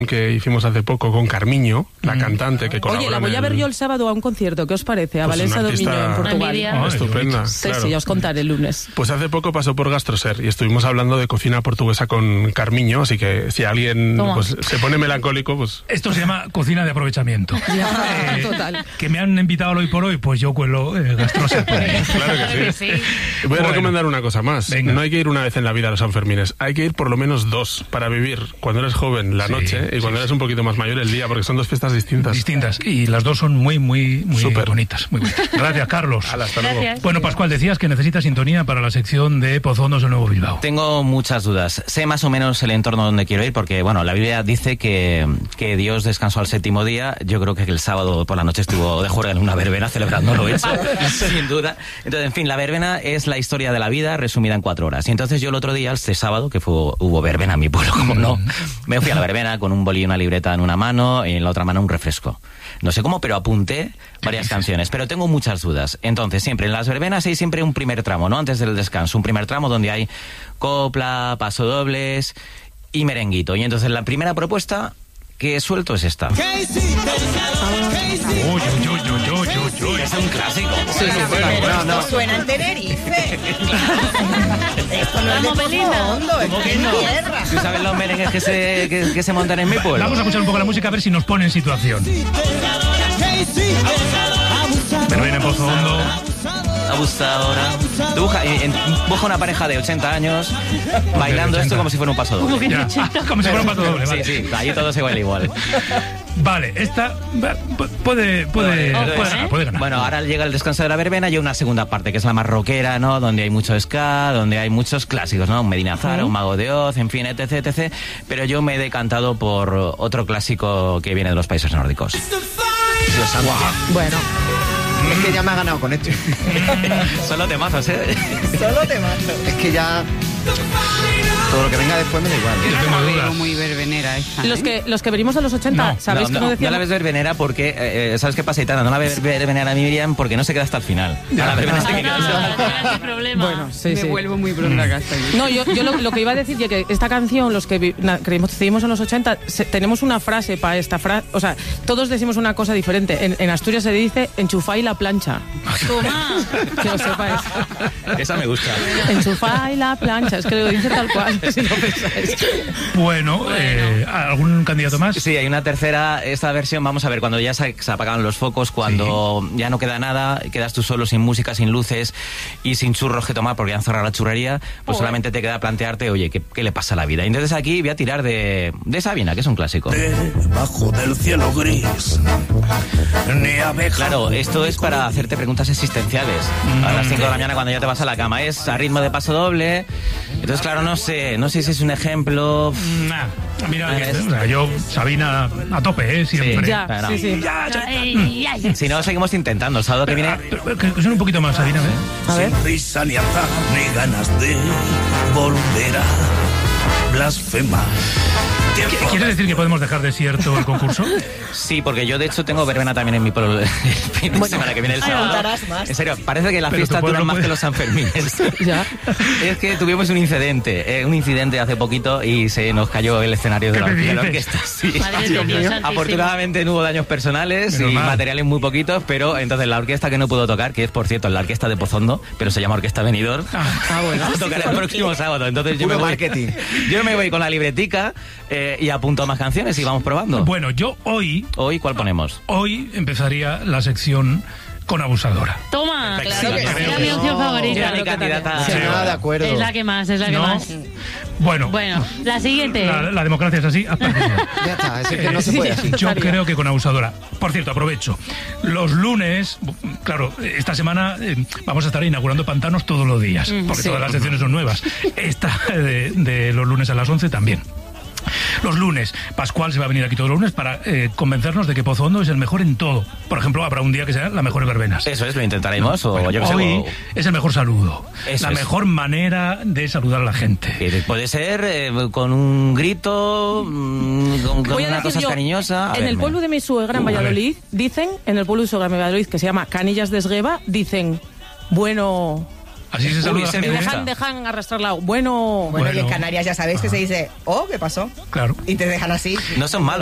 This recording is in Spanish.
que hicimos hace poco con Carmiño, la cantante que colabora. Oye, la voy a ver yo el sábado a un concierto, ¿qué os parece? A Pues Valencia Domingo en Portugal. Estupenda. Sí, claro. sí, ya os contaré el lunes. Pues hace poco pasó por Gastroser y estuvimos hablando de cocina portuguesa con Carmiño, así que si alguien pues, se pone melancólico, pues... Esto se llama cocina de aprovechamiento. Total. Que me han invitado hoy por hoy, pues yo cuelo Gastroser. Claro que sí. Voy a recomendar una cosa más. Venga. No hay que ir una vez en la vida a los Sanfermines, hay que ir por lo menos 2 para vivir cuando eres joven la noche y cuando eres un poquito más mayor el día, porque son 2 fiestas distintas. Y las 2 son muy bonitas, muy bonitas. Gracias, Carlos. Hasta luego. Bueno, Pascual, decías que necesitas sintonía para la sección de Pozondos del Nuevo Bilbao. Tengo muchas dudas. Sé más o menos el entorno donde quiero ir, porque, bueno, la Biblia dice que Dios descansó al 7º día. Yo creo que el sábado por la noche estuvo de juerga en una verbena celebrándolo eso, sin duda. Entonces, en fin, la verbena es la historia de la vida resumida en 4 horas. Y entonces yo el otro día, este sábado, que hubo verbena en mi pueblo, como no, me fui a la verbena con un boli y una libreta en una mano y en la otra mano un refresco. No sé cómo, pero apunté varias canciones, pero tengo muchas dudas. Entonces, siempre en las verbenas hay siempre un primer tramo, ¿no? Antes del descanso, un primer tramo donde hay copla, pasodobles y merenguito. Y entonces la primera propuesta que suelto es esta. Es un clásico. Sí, no. Suena en Tenerife. Esto no es de Pozo, esto es tierra. ¿Tú sabes los merengues que se montan en mi pueblo? Vamos a escuchar un poco la música a ver si nos pone en situación. Verbena en Pozo Hondo. Abusadora. Busca una pareja de 80 años bailando esto como si fuera un paso doble. Como si fuera un paso doble, vale. Sí, allí todo se baila igual. Vale, esta puede ganar. Bueno, ahora llega el descanso de la verbena y una segunda parte, que es la más rockera, ¿no? Donde hay mucho ska, donde hay muchos clásicos, ¿no? Un Medina Zara, un Mago de Oz, en fin, etc. Pero yo me he decantado por otro clásico que viene de los países nórdicos. Dios santo. Bueno. Es que ya me ha ganado con esto. Solo temazos, ¿eh? Solo temazos. Es que ya... Todo lo que venga después me da igual. Yo tengo dudas. Muy verbenera esta. Los que venimos a los 80, ¿sabéis que no decíamos? No la ves verbenera porque, ¿sabes qué pasa, Itana? No la ves verbenera a Miriam porque no se queda hasta el final. La verbena se queda hasta el final. Bueno, me vuelvo muy bronca hasta ahí. No, yo lo que iba a decir es que esta canción, los que seguimos en los 80, tenemos una frase para esta frase. O sea, todos decimos una cosa diferente. En Asturias se dice enchufáis la plancha. Toma. Que lo sepáis. Esa me gusta. Enchufáis la plancha. Es que lo dice tal cual. Si no pensáis. Bueno, ¿algún candidato más? Sí, hay una tercera. Esta versión, vamos a ver, cuando ya se apagan los focos, cuando ya no queda nada, quedas tú solo, sin música, sin luces y sin churros que tomar porque han cerrado la churrería, pues solamente te queda plantearte, oye, ¿qué le pasa a la vida? Entonces aquí voy a tirar de Sabina, que es un clásico. Debajo del cielo gris, ni abeja. Claro, esto es para hacerte preguntas existenciales. A las 5 de la mañana cuando ya te vas a la cama. Es a ritmo de paso doble. Entonces, claro, no sé si es un ejemplo. Mira, yo, Sabina, a tope, siempre. Ya, sí. Si no, seguimos intentando. El sábado que viene. Que suene un poquito más, Sabina, ¿eh? A ver. Sin risa ni azar, ni ganas de volver a blasfemar. ¿Quieres decir que podemos dejar desierto el concurso? Sí, porque yo de hecho tengo verbena también en mi pueblo el fin de semana que viene el sábado. En serio, parece que la fiesta dura más que los Sanfermines. Ya. Es que tuvimos un incidente hace poquito y se nos cayó el escenario de la orquesta. Sí. Afortunadamente no hubo daños personales y materiales muy poquitos, pero entonces la orquesta que no pudo tocar, que es por cierto la orquesta de Pozondo, pero se llama Orquesta Venidor, bueno. tocará el próximo sábado. Entonces yo me voy con la libretica y apunto más canciones y vamos probando. Bueno, yo hoy, ¿cuál ponemos? Hoy empezaría la sección con Abusadora. Toma, claro que es mi opción favorita. Mi candidata. Nada de acuerdo. Es la que más. Bueno, la siguiente. La democracia es así. Ya está, es que no se puede así. Yo creo que con Abusadora. Por cierto, aprovecho. Los lunes, claro, esta semana vamos a estar inaugurando pantanos todos los días, porque todas las secciones son nuevas. Esta de los lunes a las 11 también. Los lunes, Pascual se va a venir aquí todos los lunes para convencernos de que Pozo Hondo es el mejor en todo. Por ejemplo, habrá un día que sea las mejores verbenas. Eso es, lo intentaremos. Hoy es el mejor saludo. La mejor manera de saludar a la gente. Puede ser con un grito, con una cosa cariñosa. En el pueblo de mi suegra en Valladolid, dicen, en el pueblo de mi suegra en Valladolid, que se llama Canillas de Esgueva, dicen, bueno, Así se saluda. ese me Y gusta. dejan arrastrarla. Bueno. Bueno, y en Canarias ya sabéis que se dice, oh, ¿qué pasó? Claro. Y te dejan así. No son malos.